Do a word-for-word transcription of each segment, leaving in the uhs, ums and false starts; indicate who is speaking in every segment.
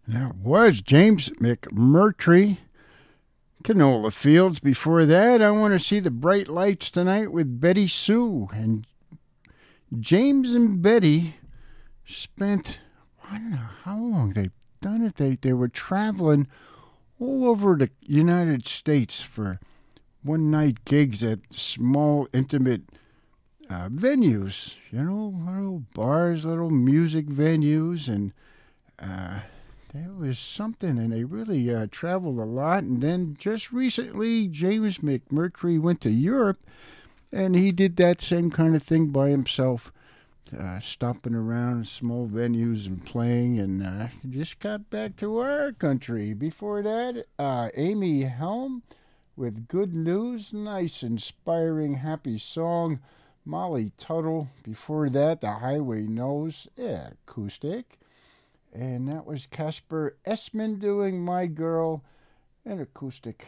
Speaker 1: That was James McMurtry. Canola Fields. Before that, I Want to See the Bright Lights Tonight with Betty Sue. And James and Betty spent, I don't know how long they've done it. They, they were traveling all over the United States for one-night gigs at small, intimate uh, venues. You know, little bars, little music venues, and uh, there was something, and they really uh, traveled a lot. And then just recently, James McMurtry went to Europe, and he did that same kind of thing by himself, uh, stopping around small venues and playing, and uh, just got back to our country. Before that, uh, Amy Helm with Good News, nice, inspiring, happy song. Molly Tuttle, before that, The Highway Knows, yeah, acoustic. And that was Casper Esman doing My Girl, an acoustic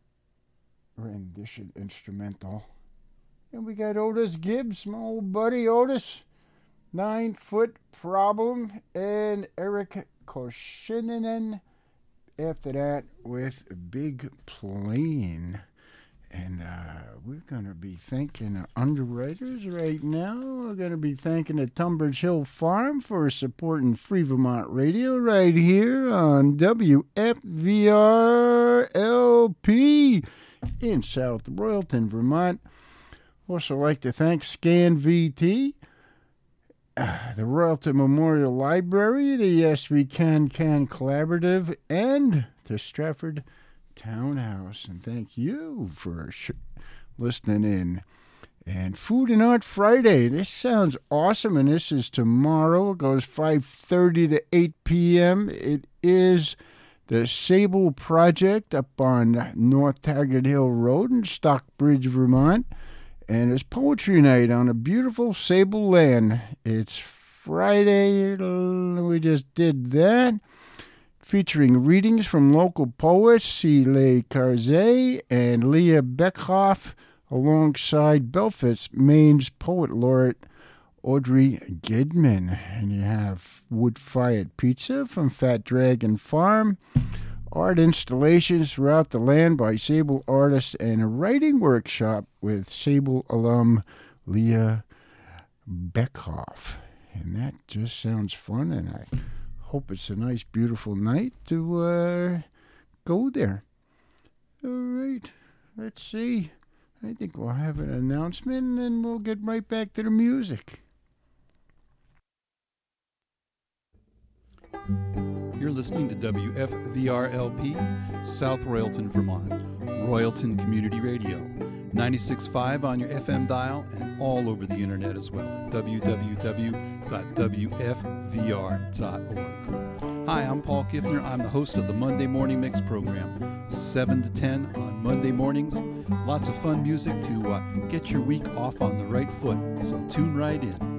Speaker 1: rendition instrumental. And we got Otis Gibbs, my old buddy Otis, Nine Foot Problem, and Eric Koshinen after that with Big Plane. And uh, we're going to be thanking the underwriters right now. We're going to be thanking the Tunbridge Hill Farm for supporting Free Vermont Radio right here on W F V R L P in South Royalton, Vermont. Also like to thank Scan V T, uh, the Royalton Memorial Library, the Yes We Can Can Collaborative, and the Stratford Townhouse. And thank you for sh- listening in. And Food and Art Friday, this sounds awesome, and this is tomorrow. It goes five thirty to eight p.m. It is the Sable Project up on North Taggart Hill Road in Stockbridge, Vermont. And it's poetry night on a beautiful Sable land. It's Friday, we just did that, featuring readings from local poets C. Le Carzay and Leah Beckhoff, alongside Belfast, Maine's poet laureate Audrey Gidman. And you have wood-fired pizza from Fat Dragon Farm, art installations throughout the land by Sable artists, and a writing workshop with Sable alum Leah Beckhoff. And that just sounds fun, and I hope it's a nice, beautiful night to uh, go there. All right, let's see. I think we'll have an announcement, and then we'll get right back to the music.
Speaker 2: You're listening to W F V R L P, South Royalton, Vermont, Royalton Community Radio, ninety-six point five on your F M dial and all over the internet as well at w w w dot w f v r dot org. Hi, I'm Paul Kiffner. I'm the host of the Monday Morning Mix program, seven to ten on Monday mornings. Lots of fun music to uh, get your week off on the right foot, so tune right in.